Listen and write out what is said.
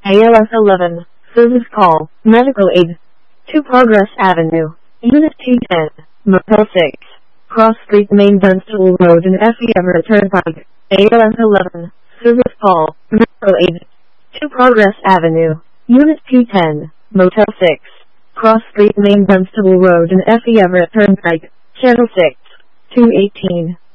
ALS 11, Service Call, Medical Aid. To Progress Avenue, Unit T10, Motel 6, Cross Street Main Dunstable Road and F.E. Everett Turnpike. ALS 11, Service Call, Medical Aid. To Progress Avenue, Unit T10, Motel 6, Cross Street Main Dunstable Road and F.E. Everett Turnpike. Channel 6, 218.